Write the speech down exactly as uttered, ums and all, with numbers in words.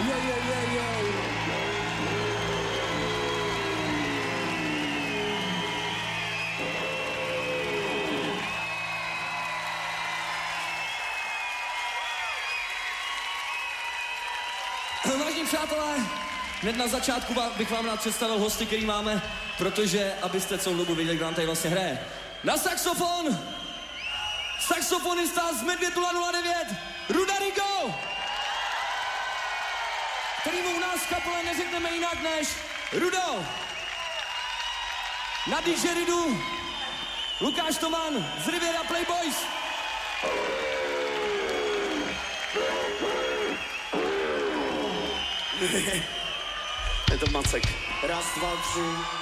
Jo, jo, jo, jo. Vážení přátelé, hned na začátku bych vám rád představil hosty, který máme, protože abyste celou dobu věděli, kdo nám tady vlastně hraje. Na saxofon, saxofonista z Medvědu nula devět, Rudarigo, kterýmu u nás v kapele neřekneme jinak než Rudo. Na didžeridu Lukáš Toman z Riviera Playboys. Je to Macek. Raz, dva, tři.